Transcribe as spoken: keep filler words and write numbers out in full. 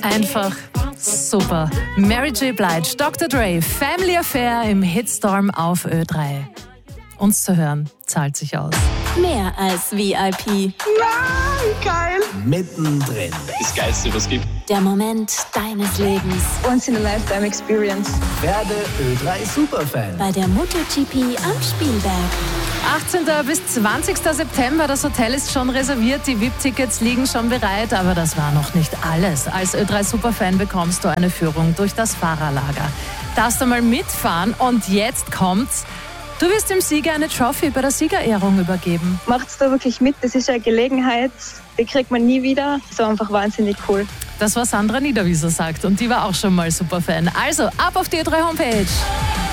Einfach super. Mary J. Blige, Doktor Dre, Family Affair im Hitstorm auf Ö drei. Uns zu hören, zahlt sich aus. Mehr als V I P. Nein, geil. Mittendrin. Das Geilste, was es gibt. Der Moment deines Lebens. Once in a lifetime experience. Werde Ö drei Superfan. Bei der MotoGP am Spielberg. achtzehnten bis zwanzigsten September, das Hotel ist schon reserviert, die V I P-Tickets liegen schon bereit, aber das war noch nicht alles. Als Ö drei Superfan bekommst du eine Führung durch das Fahrerlager. Darfst du mal mitfahren und jetzt kommt's. Du wirst dem Sieger eine Trophy bei der Siegerehrung übergeben. Macht's da wirklich mit, das ist eine Gelegenheit, die kriegt man nie wieder. Das war einfach wahnsinnig cool. Das war Sandra Niederwieser sagt und die war auch schon mal Superfan. Also ab auf die Ö drei Homepage.